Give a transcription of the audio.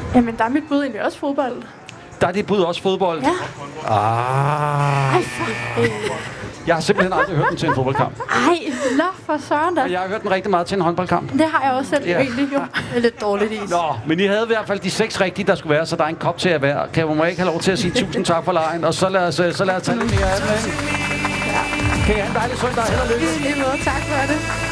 Jamen, der er mit bud egentlig også fodbold. Der er dit bud også fodbold? Ja. Ah. Jeg har simpelthen aldrig hørt den til en fodboldkamp. Ej, for søren da. Og jeg har hørt den rigtig meget til en håndboldkamp. Det har jeg også selv egentlig jo. Det er lidt dårligt is. Nå, men I havde i hvert fald de 6 rigtige, der skulle være, så der er en kop til at være. Kan jeg ikke have lov til at sige tusind tak for lejen, og så lad os tage lidt mere af den. Kan I have en dejlig søndag? Held og lykke. Tak for det.